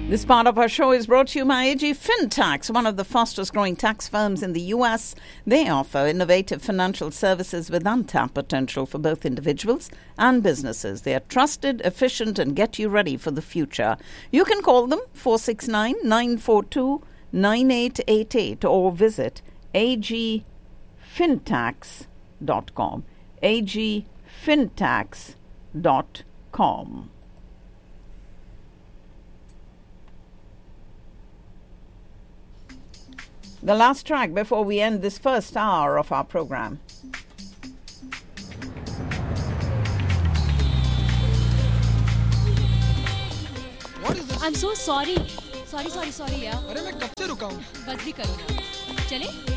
This part of our show is brought to you by AG FinTax, one of the fastest growing tax firms in the US. They offer innovative financial services with untapped potential for both individuals and businesses. They are trusted, efficient, and get you ready for the future. You can call them 469-942-9888 or visit agfintax.com. agfintax.com. The last track before we end this first hour of our program. What is this? I'm so sorry. Sorry यार. अरे मैं कब से रुका हूँ? बस भी करूँ ना. चले?